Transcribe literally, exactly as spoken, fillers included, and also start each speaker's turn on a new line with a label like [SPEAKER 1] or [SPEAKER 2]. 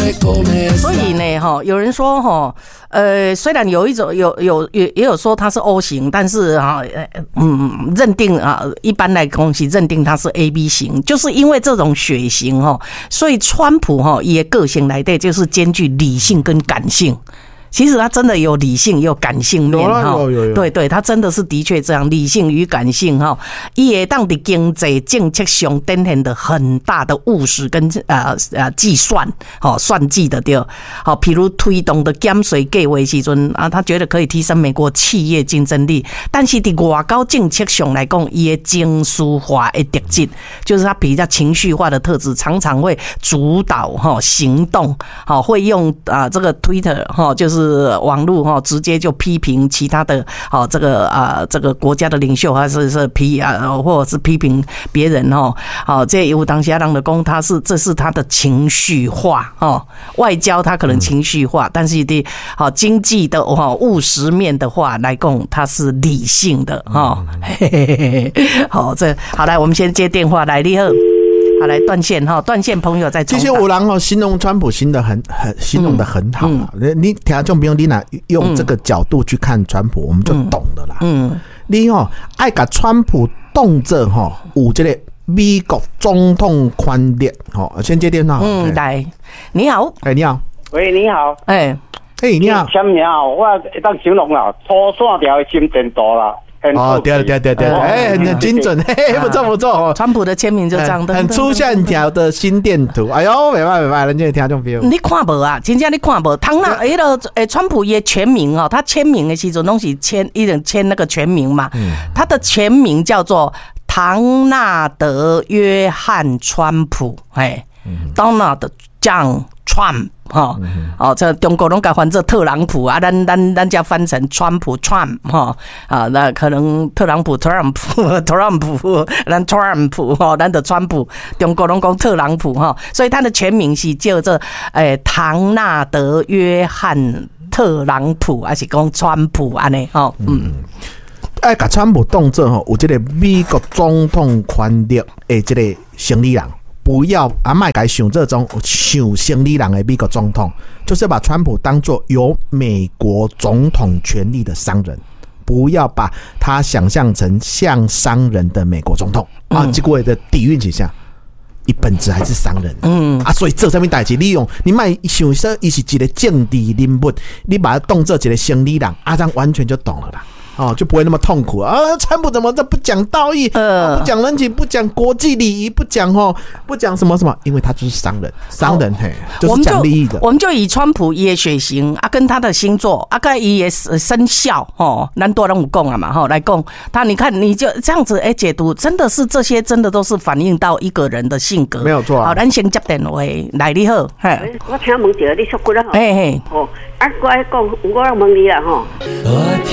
[SPEAKER 1] 所以呢，哈，有人说哈，呃，虽然有一种有有也也有说它是 O 型，但是哈，嗯，认定啊，一般来讲是认定它是 A B 型，就是因为这种血型哈，所以川普哈也个性来的就是兼具理性跟感性。其实他真的有理性，也有感性面哈。
[SPEAKER 2] 有有有。对
[SPEAKER 1] 对，他真的是的确这样，理性与感性哈。伊会当伫经济政策上展现的很大的务实跟呃呃计算，好算计的对。好，比如推动的减税计划时阵啊，他觉得可以提升美国企业竞争力，但是伫外交政策上来讲，伊的情绪化的特质，就是他比较情绪化的特质，常常会主导哈行动，好会用啊这个 Twitter 哈就是。是网络哈，直接就批评其他的哦，这个啊，这个国家的领袖，还是是批啊，或者是批评别人哈。好，这有当下让的公，他是这是他的情绪化哦，外交他可能情绪化，但是的好经济的哈务实面的话来讲，他是理性的哈。好，这好来，我们先接电话来，你好。好，来断线哈，断线朋友在重打。
[SPEAKER 2] 其实有人哦，形容川普形容的很很形容的很好啊。嗯、你听众朋友，你哪用这个角度去看川普，嗯、我们就懂了啦。嗯，你哦爱把川普动作哈，有这个美国总统观点。好，先接电话。
[SPEAKER 1] 嗯，来，你好，
[SPEAKER 2] 哎，你好，
[SPEAKER 3] 喂，你好，
[SPEAKER 1] 哎，
[SPEAKER 2] 哎，你好，
[SPEAKER 3] 签名哦，我当形容啦，粗线条的心电图啦。
[SPEAKER 2] 哦，对对对对，哎，很精准，嘿，不错不错。
[SPEAKER 1] 川普的签名就这样的，
[SPEAKER 2] 很粗线条的心电图。哎呦，没办法没办法，人家听众朋友，
[SPEAKER 1] 你看无啊？真正你看无？唐纳迄个诶，川普也全名哦，他签名的时阵拢是签一人签那个全名嘛。嗯，他的全名叫做唐纳德·约翰·川普，哎 ，Donald John Trump。哈，哦，这中国拢改翻这特朗普啊，咱咱咱家翻成川普 Trump 哈啊，那可能特朗普 Trump Trump 咱 Trump 哈，咱的川普，中国拢讲特朗普哈，所以他的全名是叫做诶唐纳德约翰特朗普，还是讲川普安尼哈？嗯，
[SPEAKER 2] 爱甲川普动作吼，有这个美国总统权力诶，这个生理人。不要啊！麦改想这种想生理人的美国总统，就是把川普当作有美国总统权力的商人，不要把他想象成像商人的美国总统、嗯、啊！结果的底蕴倾向，一本质还是商人。嗯啊，所以这上面代志，利用你卖想说，伊是一个政治人物，你把它当作一个生理人，啊，这样完全就懂了啦。哦，就不会那么痛苦啊！川普怎么这不讲道义，呃，不讲人情，不讲国际礼仪，不讲哦，不讲什么什么，因为他就是商人，商人嘿，就是讲利益的。
[SPEAKER 1] 我们就以川普伊的血型啊，跟他的星座啊，跟伊的生肖哦，咱多人有讲啊嘛哈，来讲他，你看你就这样子哎、欸、解读，真的是这些真的都是反映到一个人的性格，
[SPEAKER 2] 没有错、啊。
[SPEAKER 1] 好，咱先接电话，来你好，嘿，
[SPEAKER 4] 我请问一下，你说过了哈，
[SPEAKER 1] 嘿嘿，
[SPEAKER 4] 哦，啊，我爱讲，我要问你啦哈。